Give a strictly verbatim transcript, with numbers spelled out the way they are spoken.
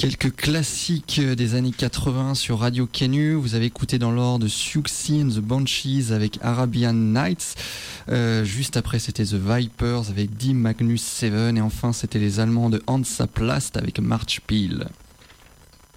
Quelques classiques des années quatre-vingts sur Radio Kenu. Vous avez écouté dans l'ordre Siouxsie and the Banshees avec Arabian Nights. Euh, juste après, c'était The Vipers avec Die Magnus Seven. Et enfin, c'était les Allemands de Hansaplast avec March Peel.